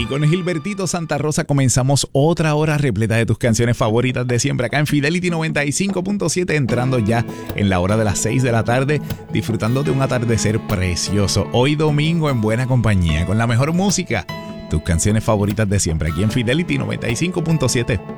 Y con Gilbertito Santa Rosa comenzamos otra hora repleta de tus canciones favoritas de siempre acá en Fidelity 95.7, entrando ya en la hora de las 6 de la tarde, disfrutando de un atardecer precioso. Hoy domingo en buena compañía, con la mejor música, tus canciones favoritas de siempre aquí en Fidelity 95.7.